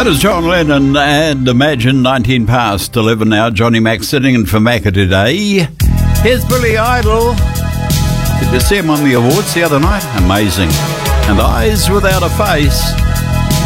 That is John Lennon and Imagine. 19 past 11 now. Johnny Mac sitting in for Macca today. Here's Billy Idol. Did you see him on the awards the other night? Amazing. And Eyes Without a Face.